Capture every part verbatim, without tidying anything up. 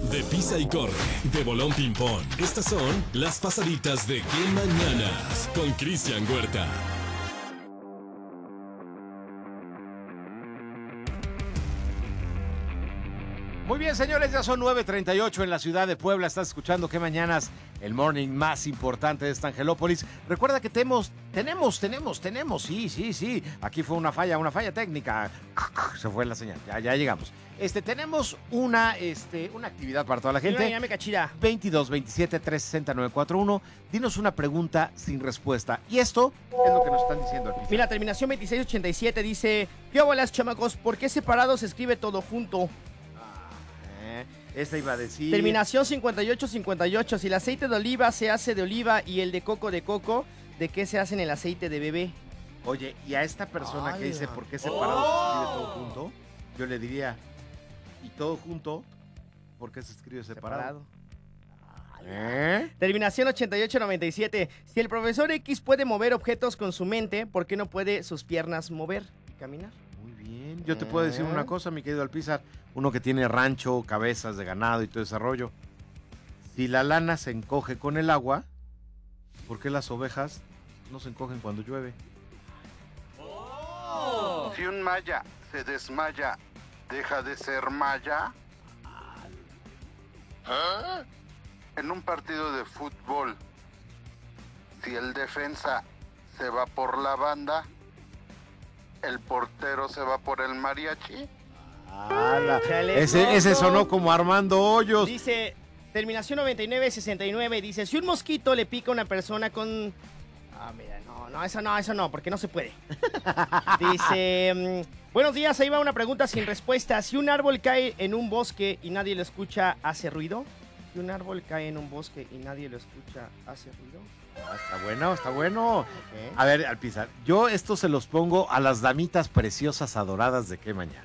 De pisa y corre, de bolón ping-pong. Estas son las pasaditas de Qué Mañanas con Cristian Huerta. Muy bien, señores, ya son nueve treinta y ocho en la ciudad de Puebla. Estás escuchando Qué Mañanas, el morning más importante de esta Angelópolis. Recuerda que tenemos, tenemos, tenemos, tenemos, sí, sí, sí. Aquí fue una falla, una falla técnica. Se fue la señal, ya, ya llegamos. Este, tenemos una, este, una actividad para toda la gente. Ya me cachira. veintidós veintisiete tres sesenta nueve cuatro uno. Dinos una pregunta sin respuesta. Y esto es lo que nos están diciendo al piso. Mira, terminación veintiséis ochenta y siete dice: ¿qué bolas, chamacos? ¿Por qué separado se escribe todo junto? Esta iba a decir... Terminación cincuenta y ocho cincuenta y ocho. Si el aceite de oliva se hace de oliva y el de coco de coco, ¿de qué se hace en el aceite de bebé? Oye, y a esta persona Ay, que dice no. ¿por qué separado se escribe todo junto? Yo le diría, ¿y todo junto? ¿Por qué se escribe separado? ¿Eh? Terminación ochenta y ocho noventa y siete. Si el profesor X puede mover objetos con su mente, ¿por qué no puede sus piernas mover y caminar? Muy bien. Yo te puedo decir una cosa, mi querido Alpizar. Uno que tiene rancho, cabezas de ganado y todo ese rollo. Si la lana se encoge con el agua, ¿por qué las ovejas no se encogen cuando llueve? Oh. Si un maya se desmaya, ¿deja de ser maya? ¿Ah? En un partido de fútbol, si el defensa se va por la banda, ¿el portero se va por el mariachi? ¡Hala! Chale, Ese, no, ese no. sonó como Armando Hoyos. Dice, terminación noventa y nueve sesenta y nueve, dice: si un mosquito le pica a una persona con... Ah, mira, no, no, eso no, eso no, porque no se puede. Dice, mm, buenos días, ahí va una pregunta sin respuesta. Si un árbol cae en un bosque y nadie lo escucha, ¿hace ruido? Si un árbol cae en un bosque y nadie lo escucha, ¿hace ruido? Ah, está bueno, está bueno. Okay. A ver, Alpizar, yo esto se los pongo a las damitas preciosas adoradas de Qué Mañana.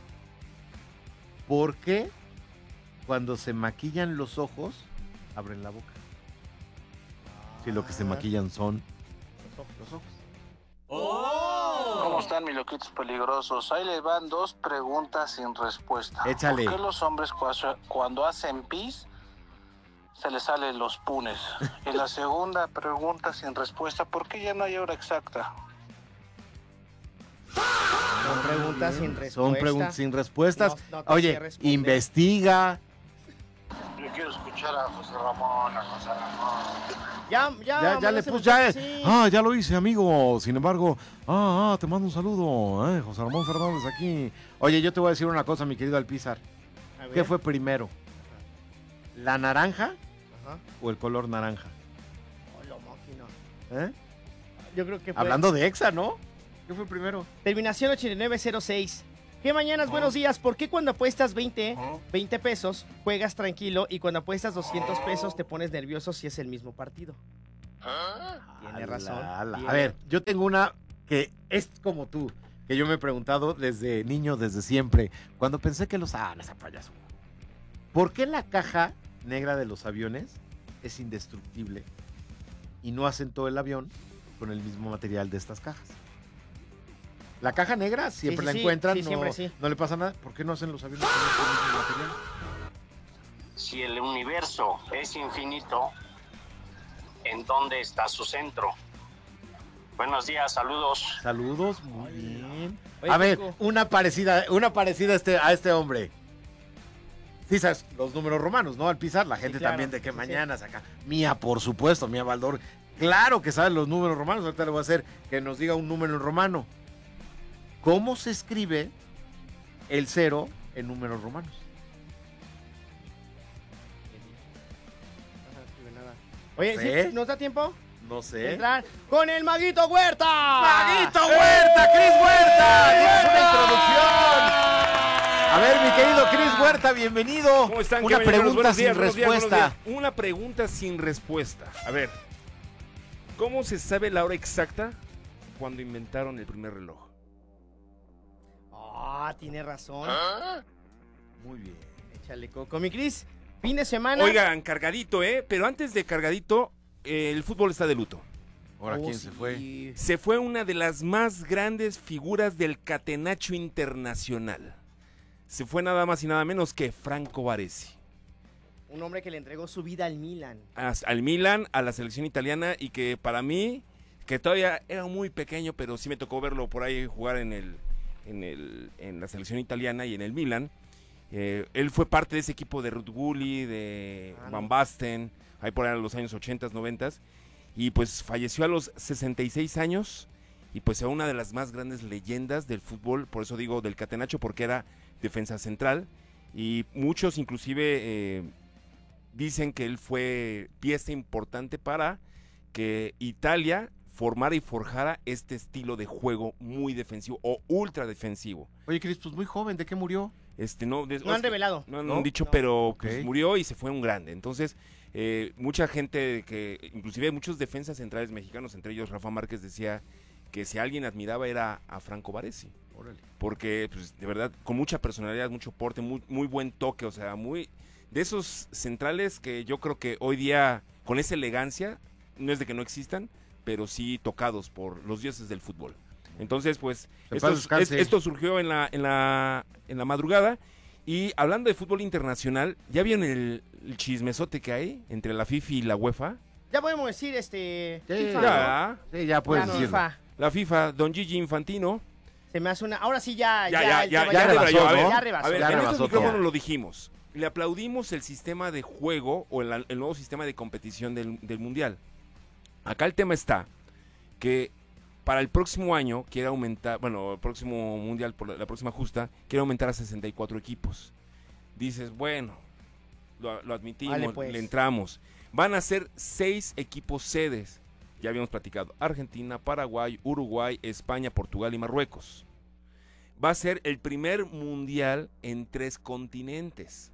¿Por qué cuando se maquillan los ojos abren la boca? Si lo que se maquillan son los ojos. ¡Oh! ¿Cómo están, mis loquitos peligrosos? Ahí les van dos preguntas sin respuesta. Échale. ¿Por qué los hombres cuando, cuando hacen pis se les salen los punes? Y la segunda pregunta sin respuesta: ¿por qué ya no hay hora exacta? Son preguntas sin respuesta. Son preguntas sin respuestas. No, no te sé Oye, responder. investiga. Yo quiero escuchar a José Ramón, a José Ramón. Ya, ya, Ya, ya le mándase puse, ya, mensaje, sí. ah, ya lo hice, amigo. Sin embargo, ah, ah, te mando un saludo, eh, José Ramón Fernández aquí. Oye, yo te voy a decir una cosa, mi querido Alpizar. A ver. ¿Qué fue primero? ¿La naranja Ajá. o el color naranja? Hola, máquina. ¿Eh? Yo creo que fue... Hablando de Exa, ¿no? ¿Qué fue primero? Terminación ochenta y nueve cero seis. ¿Qué mañanas? Oh. Buenos días. ¿Por qué cuando apuestas veinte, Oh. veinte pesos, juegas tranquilo y cuando apuestas doscientos pesos te pones nervioso si es el mismo partido? Tiene razón. Ala, ala. Tiene- A ver, yo tengo una que es como tú, que yo me he preguntado desde niño, desde siempre, cuando pensé que los... Ah, no sea payaso. ¿Por qué la caja negra de los aviones es indestructible y no hacen todo el avión con el mismo material de estas cajas? La caja negra siempre sí, la sí, encuentran, sí, no, siempre sí. no le pasa nada. ¿Por qué no hacen los aviones con el mismo material? Si el universo es infinito, ¿en dónde está su centro? Buenos días, saludos. Saludos, muy bien. Oye, A ver, Coco. una parecida, una parecida a este, a este hombre. Sí, sabes, los números romanos, ¿no? Al pisar, la gente claro, también de que sí, mañanas acá. Mía, por supuesto, Mía Baldor. Claro que sabe los números romanos. Ahorita le voy a hacer que nos diga un número en romano. ¿Cómo se escribe el cero en números romanos? Oye, ¿Sí? ¿sí? ¿nos da tiempo? No de sé. entrar con el Maguito Huerta? ¡Maguito Huerta! ¡Cris Huerta! ¡Tienes una introducción! A ver, mi querido Cris Huerta, bienvenido. ¿Cómo están? Una ¿Qué pregunta mañanas? Buenos sin días, buenos días, buenos respuesta. días. Una pregunta sin respuesta. A ver, ¿cómo se sabe la hora exacta cuando inventaron el primer reloj? Ah, tiene razón. Muy bien. Échale, Coco. Mi Cris, fin de semana. Oigan, cargadito, ¿eh? Pero antes de cargadito, eh, el fútbol está de luto. Ahora, Oh, ¿quién sí. se fue? Se fue una de las más grandes figuras del catenacho internacional. Se fue nada más y nada menos que Franco Baresi. Un hombre que le entregó su vida al Milan. As- al Milan, a la selección italiana, y que para mí, que todavía era muy pequeño, pero sí me tocó verlo por ahí jugar en el, en el, en la selección italiana y en el Milan. Eh, él fue parte de ese equipo de Ruud Gullit, de Ah, no. Van Basten, ahí por ahí en los años ochenta, noventa, y pues falleció a los sesenta y seis años, y pues era una de las más grandes leyendas del fútbol, por eso digo del Catenaccio, porque era defensa central, y muchos inclusive eh, dicen que él fue pieza importante para que Italia formara y forjara este estilo de juego muy defensivo o ultra defensivo. Oye, Cris, pues muy joven, ¿de qué murió? Este, no, de- No han revelado. no han ¿No? dicho, No. pero pues, Ok. murió y se fue un grande. Entonces, eh, mucha gente que, inclusive muchos defensas centrales mexicanos, entre ellos Rafa Márquez, decía que si alguien admiraba era a Franco Baresi. Órale. Porque, pues, de verdad, con mucha personalidad, mucho porte, muy, muy buen toque, o sea, muy de esos centrales que yo creo que hoy día, con esa elegancia, no es de que no existan, pero sí tocados por los dioses del fútbol. Entonces, pues, Que esto, paz es- descanse. es- esto surgió en la, en la, en la madrugada. Y hablando de fútbol internacional, ¿ya vieron el, el chismesote que hay entre la FIFA y la UEFA? Ya podemos decir, este... Sí, FIFA, Ya, Sí, ya ¿no? puedes La decirlo. FIFA. la FIFA, don Gigi Infantino. Se me hace una... Ahora sí ya... Ya, Ya, ya, el ya, tema ya, rebasó, rebasó, a ver, ¿no? Ya rebasó. A ver, Ya en rebasó estos micrófonos todo. lo dijimos. Le aplaudimos el sistema de juego o el, el nuevo sistema de competición del, del Mundial. Acá el tema está que para el próximo año quiere aumentar, bueno, el próximo Mundial, por la, la próxima justa, quiere aumentar a sesenta y cuatro equipos. Dices, bueno, lo, lo admitimos, Vale, pues. le entramos. Van a ser seis equipos sedes. Ya habíamos platicado. Argentina, Paraguay, Uruguay, España, Portugal y Marruecos. Va a ser el primer mundial en tres continentes.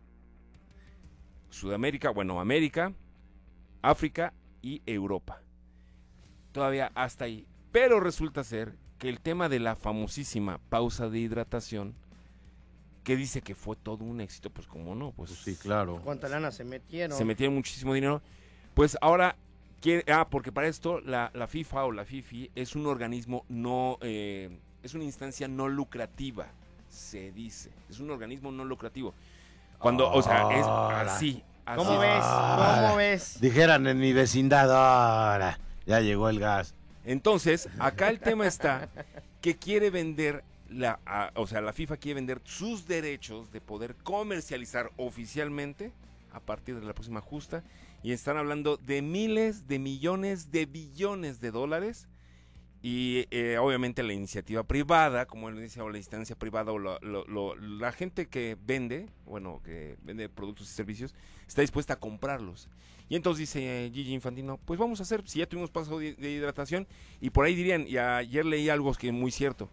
Sudamérica, bueno, América, África y Europa. Todavía hasta ahí. Pero resulta ser que el tema de la famosísima pausa de hidratación, que dice que fue todo un éxito, pues como no, pues Pues sí, claro. ¿Cuánta lana se metieron? se metieron muchísimo dinero. Pues ahora, quiere, ah, porque para esto la, la FIFA o la FIFI es un organismo no, eh, es una instancia no lucrativa, se dice. Es un organismo no lucrativo. Cuando, o sea, es Ahora. así. así ¿Cómo es. ves? Ah. ¿Cómo ves? Dijeran en mi vecindad, ahora ya llegó el gas. Entonces, acá el tema está que quiere vender, la, a- o sea, la FIFA quiere vender sus derechos de poder comercializar oficialmente a partir de la próxima justa. Y están hablando de miles de millones de billones de dólares. Y eh, obviamente la iniciativa privada, como él dice, o la instancia privada, o lo- lo- lo- la gente que vende, bueno, que vende productos y servicios, está dispuesta a comprarlos. Y entonces dice eh, Gigi Infantino, pues vamos a hacer, si ya tuvimos paso de, de hidratación, y por ahí dirían, y ayer leí algo que es muy cierto,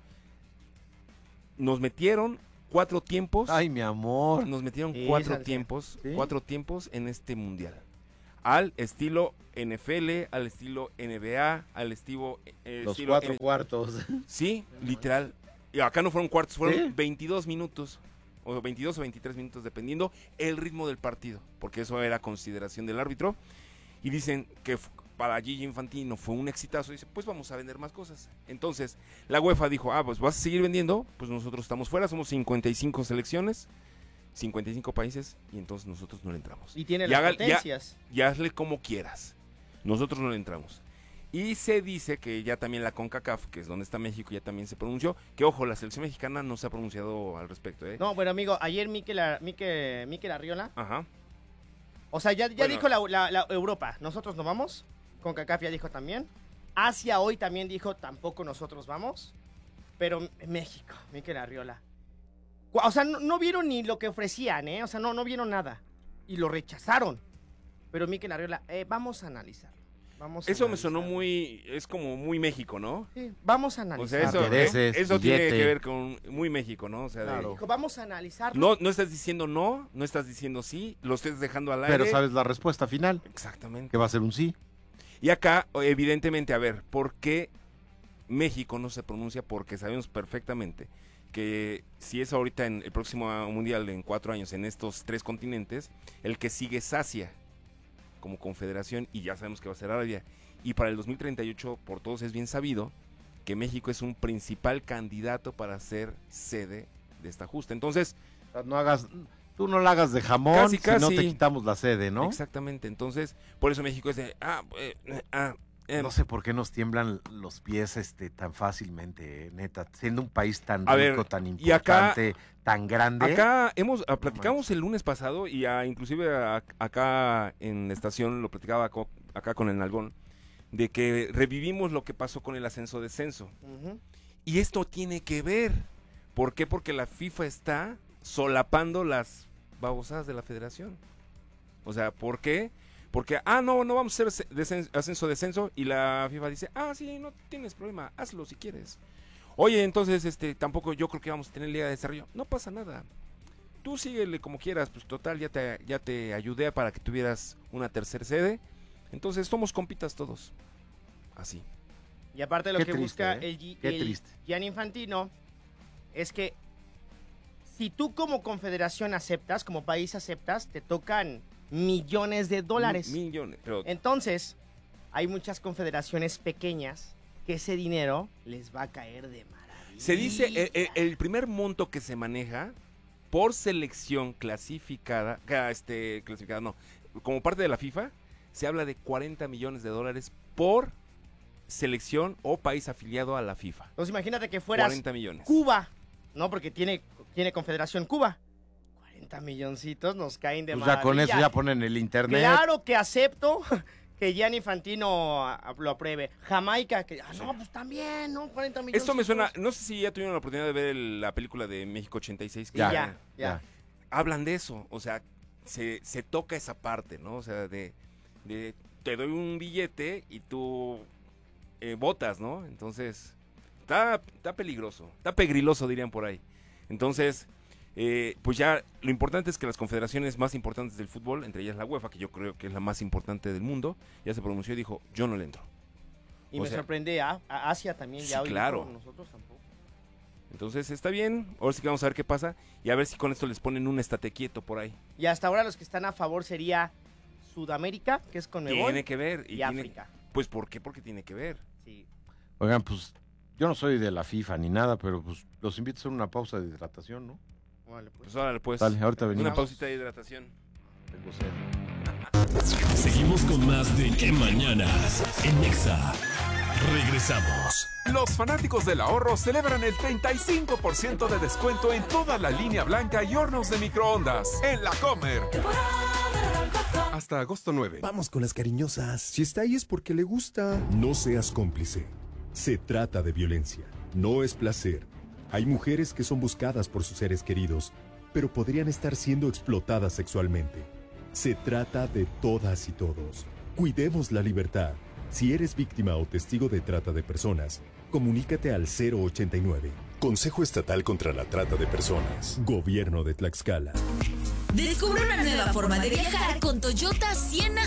nos metieron cuatro tiempos, Ay, mi amor. nos metieron Sí, cuatro Salsa. tiempos, ¿Sí? cuatro tiempos en este mundial. Al estilo N F L, al estilo N B A, al estilo... eh, Los estilo cuatro N- cuartos. Sí, literal. Y acá no fueron cuartos, fueron ¿Sí? veintidós minutos. O veintidós o veintitrés minutos, dependiendo el ritmo del partido. Porque eso era consideración del árbitro. Y dicen que f- para Gigi Infantino fue un exitazo. Dice, pues vamos a vender más cosas. Entonces, la UEFA dijo, ah, pues vas a seguir vendiendo. Pues nosotros estamos fuera, somos cincuenta y cinco selecciones, cincuenta y cinco países. Y entonces nosotros no le entramos. Y tiene Y las haga- ya- potencias. Y hazle como quieras. Nosotros no le entramos. Y se dice que ya también la CONCACAF, que es donde está México, ya también se pronunció. Que ojo, la selección mexicana no se ha pronunciado al respecto, ¿eh? No, bueno, amigo, ayer Mikel, Ar- Mikel, Mikel Arriola, Ajá. o sea, ya, ya Bueno. dijo la, la- la Europa, nosotros no vamos. Con CACAF ya dijo también. Asia hoy también dijo, tampoco nosotros vamos. Pero México, Mikel Arriola. Gu- O sea, no, no vieron ni lo que ofrecían, ¿eh? O sea, no, no vieron nada. Y lo rechazaron. Pero Mikel Arriola, eh, vamos a analizar. Vamos a Eso me sonó analizar. muy, es como muy México, ¿no? Sí, vamos a O analizar. sea, eso, ¿eh? Intereses, eso tiene billete. que ver con muy México, ¿no? O sea, de- Claro. Dijo, vamos a analizar. no, no estás diciendo no, no estás diciendo sí, lo estés dejando al aire. Pero sabes la respuesta final, Exactamente. que va a ser un sí. Y acá, evidentemente, a ver, ¿por qué México no se pronuncia? Porque sabemos perfectamente que si es ahorita en el próximo mundial en cuatro años en estos tres continentes, el que sigue es Asia como confederación y ya sabemos que va a ser Arabia. Y para el dos mil treinta y ocho, por todos es bien sabido que México es un principal candidato para ser sede de esta justa. Entonces, O sea, no hagas, Tú no la hagas de jamón, Casi, si no casi. te quitamos la sede, ¿no? Exactamente, entonces, por eso México es de, ah, eh, ah, eh, No sé por qué nos tiemblan los pies este tan fácilmente, eh, neta, siendo un país tan A rico, ver, tan y acá- importante, tan grande. Acá hemos, ah, platicamos manches. el lunes pasado y ah, inclusive ah, acá en la estación lo platicaba co- acá con el Nalgón, de que revivimos lo que pasó con el ascenso-descenso. Ujú. Y esto tiene que ver. ¿Por qué? Porque la FIFA está solapando las babosadas de la federación. O sea, ¿por qué? Porque, ah, no, no vamos a hacer desen- ascenso-descenso y la FIFA dice, ah, sí, no tienes problema, hazlo si quieres. Oye, entonces, este, tampoco yo creo que vamos a tener Liga de Desarrollo. No pasa nada. Tú síguele como quieras, pues total, ya te, ya te ayudé para que tuvieras una tercera sede. Entonces, somos compitas todos. Así. Y aparte lo Qué que triste, busca ¿eh? el, Gi- Qué el triste. Gianni Infantino es que si tú como confederación aceptas, como país aceptas, te tocan millones de dólares. Mi- millones. Pero Entonces, hay muchas confederaciones pequeñas que ese dinero les va a caer de maravilla. se dice, eh, eh, el primer monto que se maneja por selección clasificada, ah, este, clasificada no, como parte de la FIFA, se habla de cuarenta millones de dólares por selección o país afiliado a la FIFA. Entonces, imagínate que fueras cuarenta millones. Cuba, ¿no? Porque tiene, tiene confederación Cuba. cuarenta milloncitos nos caen de Pues ya con eso maravilla. ya ponen el internet. Claro que acepto que Gianni Infantino a- lo apruebe. Jamaica, que, ah, no, pues también, ¿no? cuarenta millones. Esto me suena, no sé si ya tuvieron la oportunidad de ver el- la película de México ochenta y seis. que Ya, Ya, ya. hablan de eso, o sea, se, se toca esa parte, ¿no? O sea, de, de te doy un billete y tú eh, votas, ¿no? Entonces, está, está peligroso, está pegriloso, dirían por ahí. Entonces, eh, pues ya lo importante es que las confederaciones más importantes del fútbol, entre ellas la UEFA, que yo creo que es la más importante del mundo, ya se pronunció y dijo, yo no le entro. Y O me sea, sorprende a, a Asia también. sí, ya hoy claro. dijo, nosotros tampoco. Entonces, está bien, ahora sí que vamos a ver qué pasa y a ver si con esto les ponen un estate quieto por ahí. Y hasta ahora los que están a favor sería Sudamérica, que es con Tiene que ver. y, tiene- África. Pues, ¿por qué? Porque tiene que ver. Sí. Oigan, pues yo no soy de la FIFA ni nada, pero pues los invito a hacer una pausa de hidratación, ¿no? Órale, pues. Pues ahora pues. Dale, ahorita Una venimos. pausita de hidratación. Tengo sed. Seguimos con más de Que Mañanas en Nexa. Regresamos. Los fanáticos del ahorro celebran el treinta y cinco por ciento de descuento en toda la línea blanca y hornos de microondas en La Comer. Hasta agosto nueve. Vamos con las cariñosas. Si está ahí es porque le gusta. No seas cómplice. Se trata de violencia. No es placer. Hay mujeres que son buscadas por sus seres queridos, pero podrían estar siendo explotadas sexualmente. Se trata de todas y todos. Cuidemos la libertad. Si eres víctima o testigo de trata de personas, comunícate al cero ochenta y nueve. Consejo Estatal contra la Trata de Personas. Gobierno de Tlaxcala. Descubre una nueva forma de viajar con Toyota Siena